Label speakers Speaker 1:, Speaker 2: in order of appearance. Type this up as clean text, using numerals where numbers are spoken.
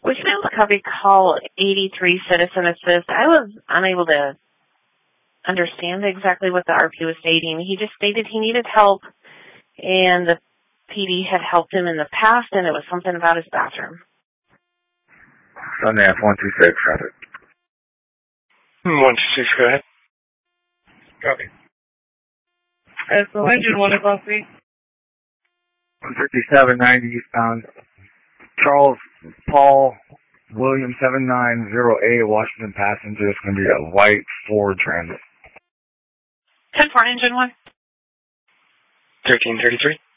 Speaker 1: We failed a copy call 83 Citizen Assist. I was unable to understand exactly what the RP was stating. He just stated he needed help, and the PD had helped him in the past, and it was something about his bathroom.
Speaker 2: Sunday F126, traffic.
Speaker 3: 126, go ahead.
Speaker 2: Copy.
Speaker 4: So engine 1 o'clock, please.
Speaker 2: 15790 eastbound. Charles Paul William 790A Washington passenger. It's going to be a white Ford Transit.
Speaker 1: 10-4, engine 1.
Speaker 3: 1333.